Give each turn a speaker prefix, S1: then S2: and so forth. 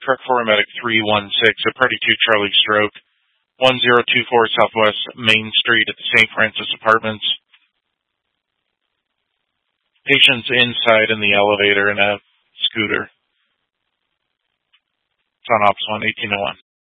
S1: Truck 4 Medic 316, a Party 2 Charlie Stroke, 1024 Southwest Main Street at the St. Francis Apartments. Patients inside in the elevator in a scooter. It's on Ops 1, 1801.